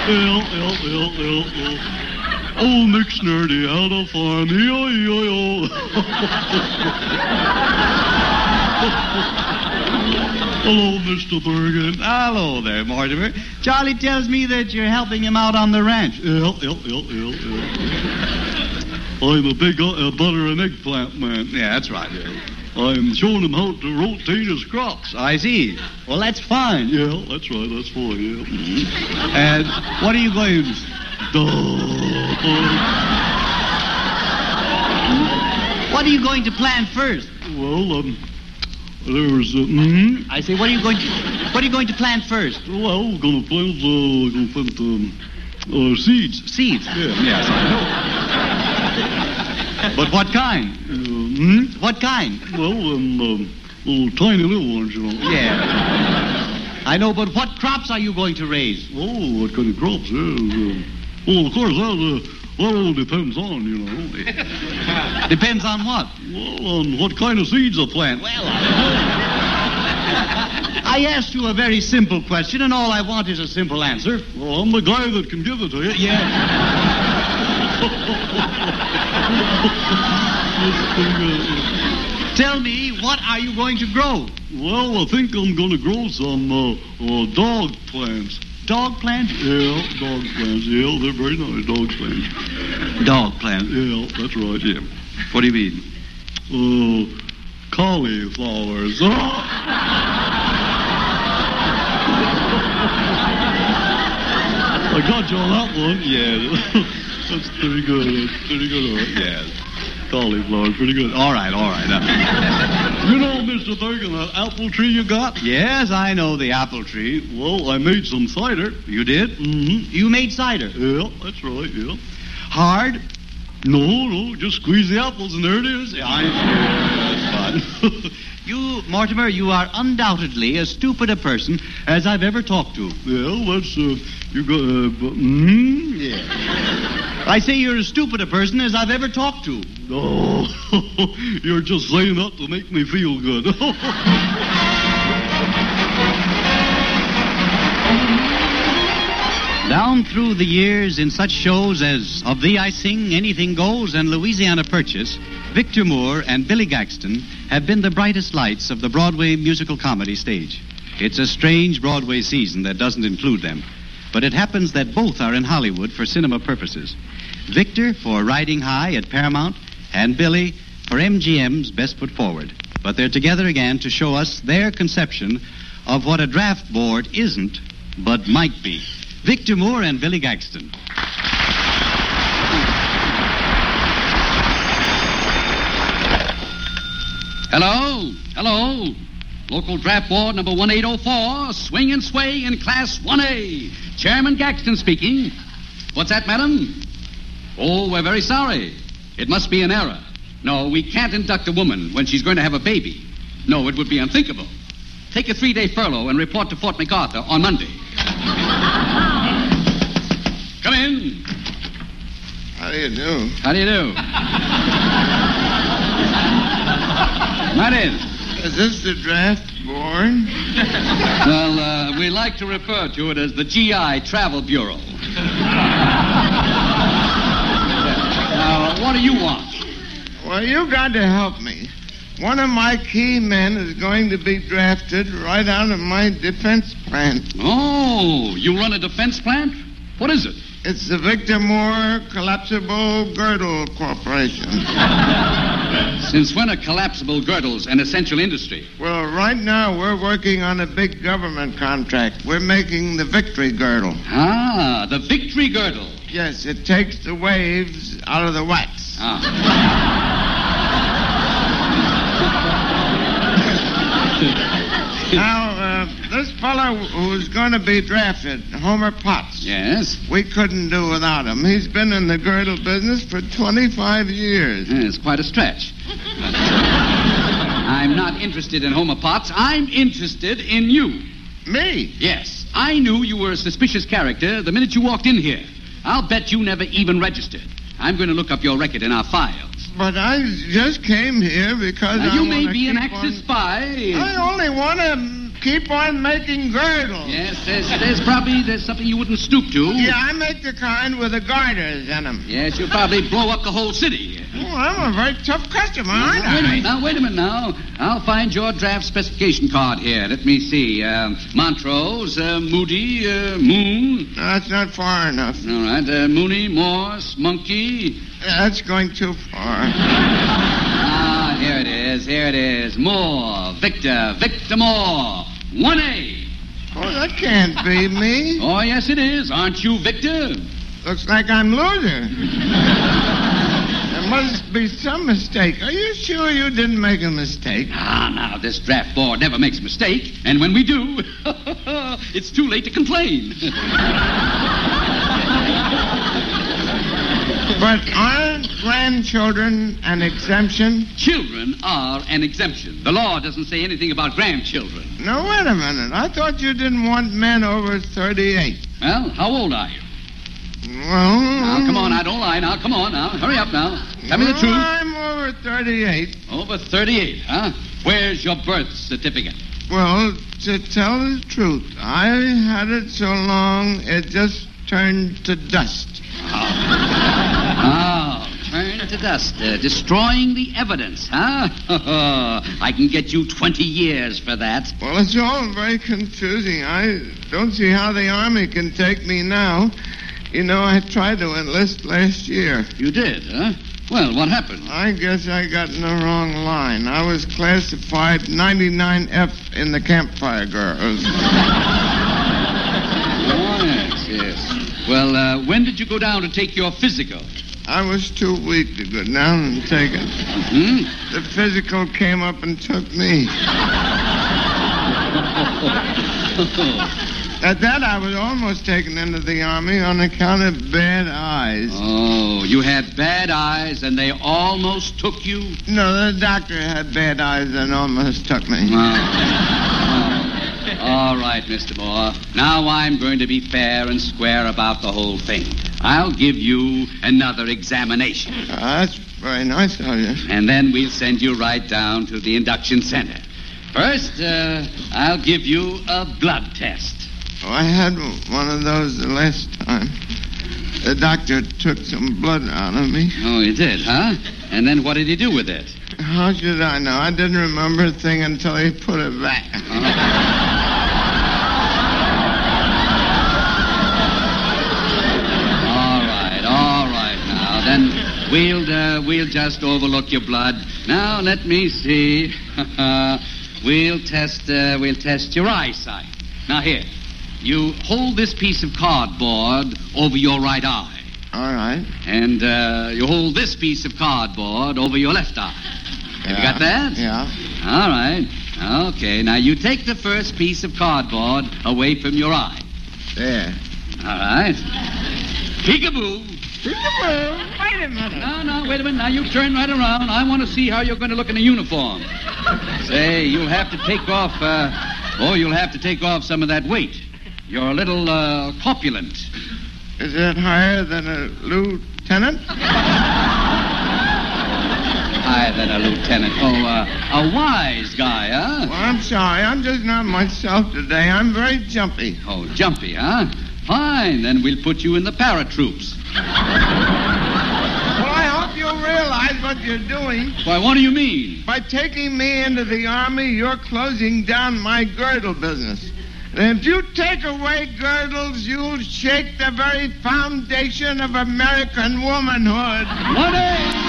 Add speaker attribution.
Speaker 1: Old Nick Snurdy had a farm. Hello, Mr. Bergen.
Speaker 2: Hello there, Mortimer. Charlie tells me that you're helping him out on the ranch.
Speaker 1: Yeah. I'm a big butter and eggplant man.
Speaker 2: Yeah, that's right.
Speaker 1: I'm showing him how to rotate his crops.
Speaker 2: I see. Well, that's fine.
Speaker 1: Yeah, that's right. That's fine, yeah.
Speaker 2: And what are you going to... What are you going to plant first?
Speaker 1: Well, there's...
Speaker 2: I say, what are you going to plant first?
Speaker 1: Well, we're going to plant seeds.
Speaker 2: Seeds?
Speaker 1: Yeah.
Speaker 2: Yes, I know. But what kind? What kind?
Speaker 1: Well, little tiny little ones, you know.
Speaker 2: Yeah. I know, but what crops are you going to raise?
Speaker 1: Oh, what kind of crops? Well, of course, that all depends on, you know.
Speaker 2: Depends on what?
Speaker 1: Well, on what kind of seeds I plant.
Speaker 2: Well, I asked you a very simple question, and all I want is a simple answer.
Speaker 1: Well, I'm the guy that can give it to you.
Speaker 2: Yeah. Tell me, what are you going to grow?
Speaker 1: Well, I think I'm going to grow some dog plants.
Speaker 2: Dog plants?
Speaker 1: Yeah, dog plants. Yeah, they're very nice, dog plants.
Speaker 2: Dog plants?
Speaker 1: Yeah, that's right, yeah.
Speaker 2: What do you mean?
Speaker 1: Cauliflowers. I got you on that one.
Speaker 2: Yeah.
Speaker 1: That's pretty good.
Speaker 2: Yeah.
Speaker 1: Cauliflower, pretty good.
Speaker 2: All right.
Speaker 1: You know, Mr. Bergen, that apple tree you got?
Speaker 2: Yes, I know the apple tree.
Speaker 1: Well, I made some cider.
Speaker 2: You did?
Speaker 1: Mm-hmm.
Speaker 2: You made cider?
Speaker 1: Yeah, that's right, yeah.
Speaker 2: Hard?
Speaker 1: No, just squeeze the apples and there it is.
Speaker 2: Yeah, that's fun. You, Mortimer, you are undoubtedly as stupid a person as I've ever talked to.
Speaker 1: Well, that's, you got,
Speaker 2: Yeah. I say you're as stupid a person as I've ever talked to.
Speaker 1: Oh, you're just saying that to make me feel good.
Speaker 2: Down through the years in such shows as Of Thee I Sing, Anything Goes, and Louisiana Purchase, Victor Moore and Billy Gaxton have been the brightest lights of the Broadway musical comedy stage. It's a strange Broadway season that doesn't include them, but it happens that both are in Hollywood for cinema purposes. Victor for Riding High at Paramount, and Billy for MGM's Best Foot Forward. But they're together again to show us their conception of what a draft board isn't, but might be. Victor Moore and Billy Gaxton.
Speaker 3: Hello. Local draft board number 1804, swing and sway in class 1A. Chairman Gaxton speaking. What's that, madam? Oh, we're very sorry. It must be an error. No, we can't induct a woman when she's going to have a baby. No, it would be unthinkable. Take a 3-day furlough and report to Fort MacArthur on Monday. Come in.
Speaker 4: How do you do?
Speaker 3: How do you do? Come on in.
Speaker 4: Is this the draft board?
Speaker 3: Well, we like to refer to it as the GI Travel Bureau. Now, what do you want?
Speaker 4: Well, you got to help me. One of my key men is going to be drafted right out of my defense plant.
Speaker 3: Oh, you run a defense plant? What is it?
Speaker 4: It's the Victor Moore Collapsible Girdle Corporation.
Speaker 3: Since when are collapsible girdles an essential industry?
Speaker 4: Well, right now we're working on a big government contract. We're making the Victory Girdle.
Speaker 3: Ah, the Victory Girdle.
Speaker 4: Yes, it takes the waves out of the wax. Now, this fellow who's going to be drafted, Homer Potts.
Speaker 3: Yes?
Speaker 4: We couldn't do without him. He's been in the girdle business for 25 years.
Speaker 3: It's quite a stretch. I'm not interested in Homer Potts. I'm interested in you.
Speaker 4: Me?
Speaker 3: Yes. I knew you were a suspicious character the minute you walked in here. I'll bet you never even registered. I'm going to look up your record in our files.
Speaker 4: But I just came here because
Speaker 3: now, you may be an Axis spy.
Speaker 4: I only want to keep on making girdles.
Speaker 3: Yes, there's something you wouldn't stoop to.
Speaker 4: Yeah, I make the kind with the garters in them.
Speaker 3: Yes, you'll probably blow up the whole city.
Speaker 4: Oh, I'm a very tough customer, aren't I?
Speaker 3: Wait a minute now. I'll find your draft specification card here. Let me see. Montrose, Moody, Moon.
Speaker 4: No, that's not far enough.
Speaker 3: All right. Mooney, Morse, Monkey.
Speaker 4: That's going too far.
Speaker 3: Here it is. Moore, Victor Moore. 1A.
Speaker 4: Oh, that can't be me.
Speaker 3: Oh, yes, it is. Aren't you Victor?
Speaker 4: Looks like I'm loser. There must be some mistake. Are you sure you didn't make a mistake?
Speaker 3: Now, this draft board never makes a mistake. And when we do, it's too late to complain.
Speaker 4: But aren't grandchildren an exemption?
Speaker 3: Children are an exemption. The law doesn't say anything about grandchildren.
Speaker 4: No, wait a minute. I thought you didn't want men over 38.
Speaker 3: Well, how old are you?
Speaker 4: Well...
Speaker 3: Now, come on, now, don't lie now. Come on, now. Hurry up, now. Tell me the truth.
Speaker 4: I'm over 38.
Speaker 3: Over 38, huh? Where's your birth certificate?
Speaker 4: Well, to tell the truth, I had it so long it just turned to dust.
Speaker 3: Turned to dust. Destroying the evidence, huh? I can get you 20 years for that.
Speaker 4: Well, it's all very confusing. I don't see how the Army can take me now. You know, I tried to enlist last year.
Speaker 3: You did, huh? Well, what happened?
Speaker 4: I guess I got in the wrong line. I was classified 99F in the Campfire Girls.
Speaker 3: Yes. Well, when did you go down to take your physical?
Speaker 4: I was too weak to go down and take it.
Speaker 3: Mm-hmm.
Speaker 4: The physical came up and took me. At that, I was almost taken into the Army on account of bad eyes.
Speaker 3: Oh, you had bad eyes and they almost took you?
Speaker 4: No, the doctor had bad eyes and almost took me.
Speaker 3: All right, Mr. Moore. Now I'm going to be fair and square about the whole thing. I'll give you another examination.
Speaker 4: That's very nice of you.
Speaker 3: And then we'll send you right down to the induction center. First, I'll give you a blood test.
Speaker 4: Oh, I had one of those the last time. The doctor took some blood out of me.
Speaker 3: Oh, he did, huh? And then what did he do with it?
Speaker 4: How should I know? I didn't remember a thing until he put it back. All right. Now, then we'll just overlook your blood. Now, let me see. We'll test your eyesight. Now, here. You hold this piece of cardboard over your right eye. All right.
Speaker 3: And you hold this piece of cardboard over your left eye. Have you got that?
Speaker 4: Yeah.
Speaker 3: All right. Okay. Now, you take the first piece of cardboard away from your eye.
Speaker 4: There.
Speaker 3: All right. Peekaboo.
Speaker 4: Peekaboo. Wait a minute.
Speaker 3: No, wait a minute. Now, you turn right around. I want to see how you're going to look in a uniform. Say, you'll have to take off some of that weight. You're a little corpulent.
Speaker 4: Is that higher than a lieutenant?
Speaker 3: Higher than a lieutenant. Oh, a wise guy, huh?
Speaker 4: Well, I'm sorry. I'm just not myself today. I'm very jumpy.
Speaker 3: Oh, jumpy, huh? Fine. Then we'll put you in the paratroops.
Speaker 4: Well, I hope you realize what you're doing.
Speaker 3: Why, what do you mean?
Speaker 4: By taking me into the Army, you're closing down my girdle business. And if you take away girdles, you'll shake the very foundation of American womanhood.
Speaker 3: 1A!